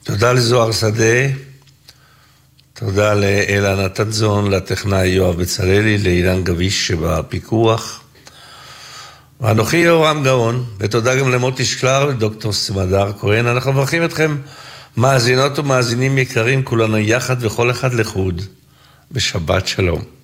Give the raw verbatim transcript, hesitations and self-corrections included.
תודה לזוהר שדה, תודה לאלה נתנזון, לטכנאי יואב בצללי, לאילן גביש שבפיקוח, ואנוכי יורם גאון, ותודה גם למוטי שקלר ודוקטור סמדר כהן. אנחנו מברכים אתכם, מאזינות ומאזינים יקרים, כולנו יחד וכל אחד לחוד, בשבת שלום.